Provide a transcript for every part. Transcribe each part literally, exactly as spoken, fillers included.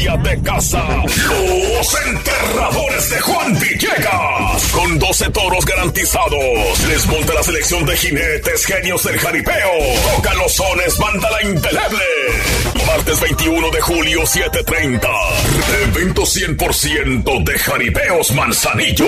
Cámbiate casa. Los enterradores de Juan Villegas. Con doce toros garantizados. Les monta la selección de jinetes genios del jaripeo. Toca los sones, banda la indeleble. Martes veintiuno de julio, siete treinta. Evento cien por ciento de Jaripeos Manzanillo.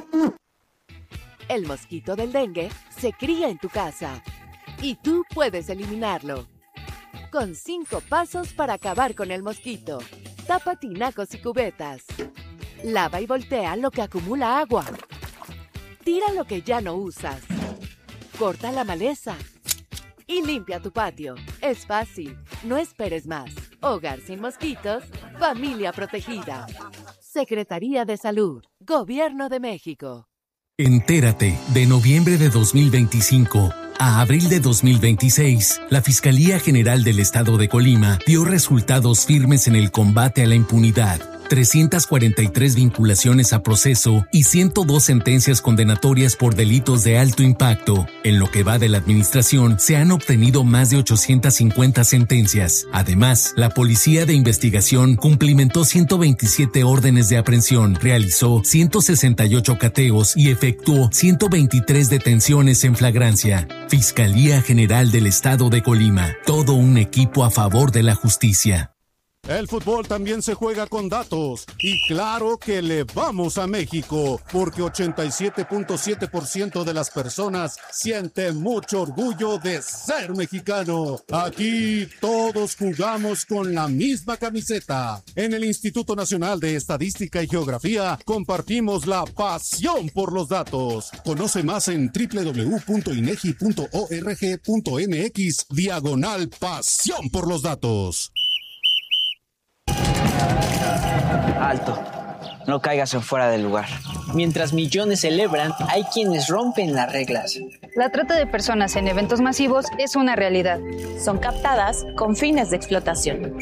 El mosquito del dengue se cría en tu casa y tú puedes eliminarlo. Con cinco pasos para acabar con el mosquito. Tapa tinacos y cubetas. Lava y voltea lo que acumula agua. Tira lo que ya no usas. Corta la maleza. Y limpia tu patio. Es fácil. No esperes más. Hogar sin mosquitos. Familia protegida. Secretaría de Salud. Gobierno de México. Entérate, de noviembre de dos mil veinticinco a abril de dos mil veintiséis, la Fiscalía General del Estado de Colima dio resultados firmes en el combate a la impunidad. trescientas cuarenta y tres vinculaciones a proceso y ciento dos sentencias condenatorias por delitos de alto impacto. En lo que va de la administración, se han obtenido más de ochocientas cincuenta sentencias. Además, la Policía de Investigación cumplimentó ciento veintisiete órdenes de aprehensión, realizó ciento sesenta y ocho cateos y efectuó ciento veintitrés detenciones en flagrancia. Fiscalía General del Estado de Colima. Todo un equipo a favor de la justicia. El fútbol también se juega con datos y claro que le vamos a México porque ochenta y siete punto siete por ciento de las personas sienten mucho orgullo de ser mexicano. Aquí todos jugamos con la misma camiseta. En el Instituto Nacional de Estadística y Geografía compartimos la pasión por los datos. Conoce más en doble u doble u doble u punto inegi punto org punto mx diagonal pasión por los datos. Alto, no caigas en fuera del lugar. Mientras millones celebran, hay quienes rompen las reglas. La trata de personas en eventos masivos es una realidad. Son captadas con fines de explotación.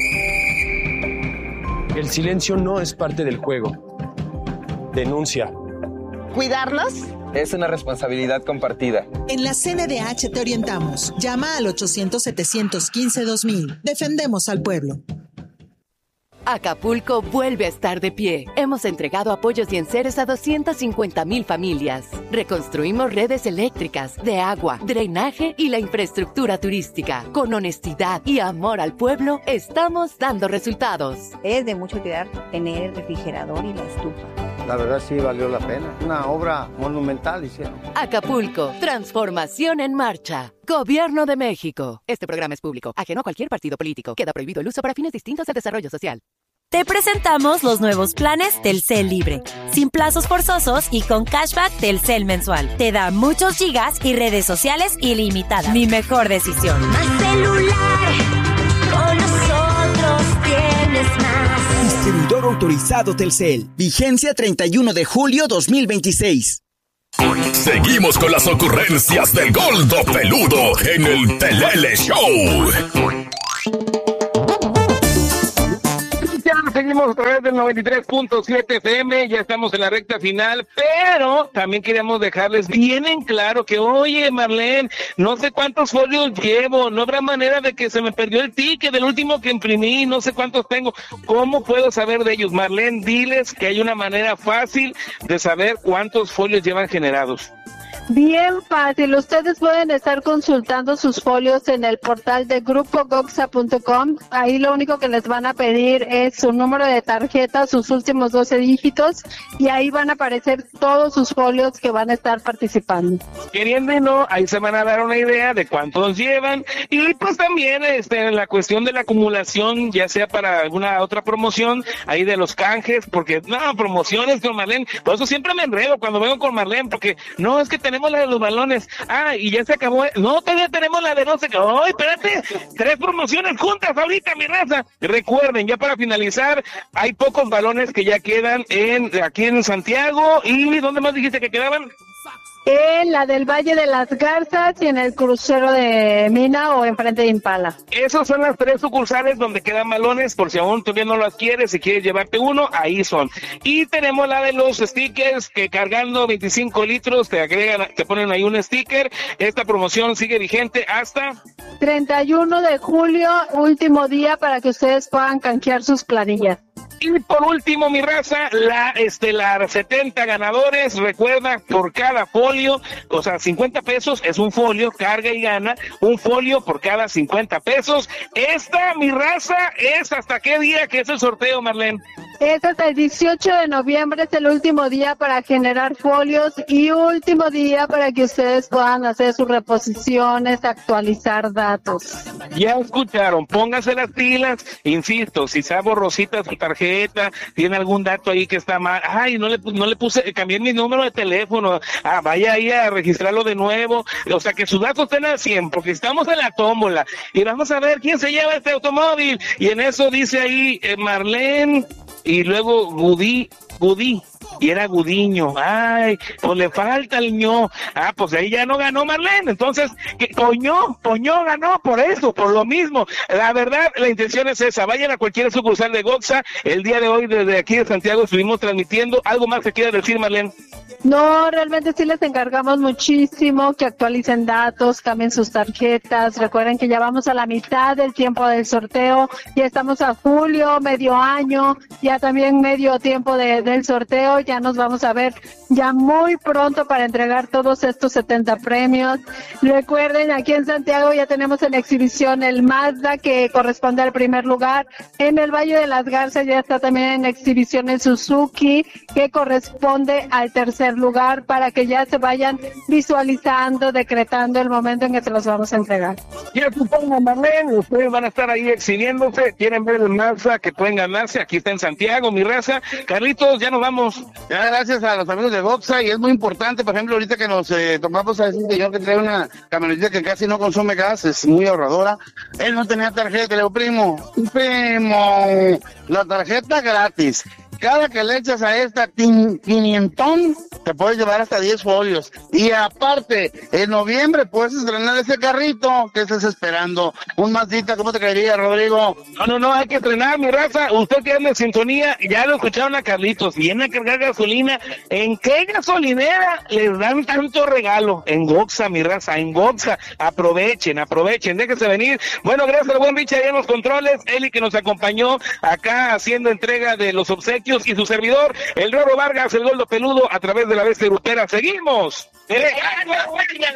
El silencio no es parte del juego. Denuncia. ¿Cuidarlos? Es una responsabilidad compartida. En la C N D H te orientamos. Llama al ochocientos, setecientos quince, dos mil. Defendemos al pueblo. Acapulco vuelve a estar de pie. Hemos entregado apoyos y enseres a doscientas cincuenta mil familias. Reconstruimos redes eléctricas, de agua, drenaje y la infraestructura turística. Con honestidad y amor al pueblo, estamos dando resultados. Es de mucho cuidar tener el refrigerador y la estufa. La verdad sí valió la pena. Una obra monumental hicieron. Acapulco, transformación en marcha. Gobierno de México. Este programa es público, ajeno a cualquier partido político. Queda prohibido el uso para fines distintos de desarrollo social. Te presentamos los nuevos planes Telcel Libre, sin plazos forzosos y con cashback Telcel mensual. Te da muchos gigas y redes sociales ilimitadas. Mi mejor decisión. Más celular, con nosotros tienes más. Distribuidor autorizado Telcel. Vigencia treinta y uno de julio dos mil veintiséis. Seguimos con las ocurrencias del Gordo Peludo en el Telele Show. Seguimos a través del noventa y tres punto siete F M, ya estamos en la recta final, pero también queríamos dejarles bien en claro que, oye, Marlene, no sé cuántos folios llevo, no habrá manera de que se me perdió el ticket del último que imprimí, no sé cuántos tengo, ¿cómo puedo saber de ellos? Marlene, diles que hay una manera fácil de saber cuántos folios llevan generados. Bien fácil, ustedes pueden estar consultando sus folios en el portal de grupo goxa punto com. Ahí lo único que les van a pedir es su número de tarjeta, sus últimos doce dígitos, y ahí van a aparecer todos sus folios que van a estar participando. Queriendo o no, ahí se van a dar una idea de cuántos llevan, y pues también este, la cuestión de la acumulación, ya sea para alguna otra promoción, ahí de los canjes, porque no, promociones con Marlene, por eso siempre me enredo cuando vengo con Marlene, porque no, es que tenemos la de los balones, ah, y ya se acabó, no, todavía tenemos la de no sé qué, ¡ay, espérate! Tres promociones juntas ahorita, mi raza. Recuerden, ya para finalizar, hay pocos balones que ya quedan en aquí en Santiago, y ¿dónde más dijiste que quedaban? En la del Valle de las Garzas y en el crucero de Mina o enfrente de Impala. Esas son las tres sucursales donde quedan balones, por si aún todavía no las quieres, si quieres llevarte uno, ahí son. Y tenemos la de los stickers, que cargando veinticinco litros te agregan, te ponen ahí un sticker. Esta promoción sigue vigente hasta treinta y uno de julio, último día para que ustedes puedan canjear sus planillas. Y por último, mi raza, la estelar, setenta ganadores, recuerda, por cada folio, o sea, cincuenta pesos es un folio, carga y gana, un folio por cada cincuenta pesos. Esta, mi raza, es hasta qué día que es el sorteo, Marlene. Es hasta el dieciocho de noviembre, es el último día para generar folios y último día para que ustedes puedan hacer sus reposiciones, actualizar datos. Ya escucharon, pónganse las pilas, insisto, si está borrosita su tarjeta, tiene algún dato ahí que está mal, ay, no le, no le puse, cambié mi número de teléfono, ah, vaya ahí a registrarlo de nuevo, o sea, que sus datos estén al cien, porque estamos en la tómbola, y vamos a ver quién se lleva este automóvil, y en eso dice ahí, eh, Marlene, y luego Gudí, Gudí, y era Gudiño, ay, pues le falta el ño, ah, pues ahí ya no ganó Marlene, entonces, que Toño, Toño ganó por eso, por lo mismo, la verdad, la intención es esa, vayan a cualquier sucursal de Goxa, el día de hoy desde aquí de Santiago estuvimos transmitiendo, ¿algo más que quiera decir, Marlene? No, realmente sí les encargamos muchísimo que actualicen datos, cambien sus tarjetas, recuerden que ya vamos a la mitad del tiempo del sorteo, ya estamos a julio, medio año, ya también medio tiempo de, del sorteo, ya nos vamos a ver ya muy pronto para entregar todos estos setenta premios. Recuerden, aquí en Santiago ya tenemos en exhibición el Mazda que corresponde al primer lugar, en el Valle de las Garzas ya está también en exhibición el Suzuki que corresponde al tercer lugar para que ya se vayan visualizando, decretando el momento en que se los vamos a entregar. Ya supongo, Marlene, ustedes van a estar ahí exhibiéndose, quieren ver el Mazda que pueden ganarse, aquí está en Santiago, mi raza. Carlitos, ya nos vamos. Ya, gracias a los amigos de Goxa, y es muy importante, por ejemplo, ahorita que nos eh, tomamos a ese señor que trae una camionetita que casi no consume gas, es muy ahorradora, él no tenía tarjeta, le digo, primo, primo, la tarjeta gratis. Cada que le echas a esta quinientón, te puedes llevar hasta diez folios. Y aparte, en noviembre puedes estrenar ese carrito que estás esperando. Un Mazdita, ¿cómo te caería, Rodrigo? No, no, no, hay que estrenar, mi raza. Usted que anda en sintonía, ya lo escucharon a Carlitos. Viene a cargar gasolina. ¿En qué gasolinera les dan tanto regalo? En Goxa, mi raza, en Goxa. Aprovechen, aprovechen, déjense venir. Bueno, gracias al buen Richard en los controles. Eli que nos acompañó acá haciendo entrega de los obsequios. Y su servidor, el Roro Vargas, el Goldo Peludo, a través de la Bestia Grupera. ¡Seguimos!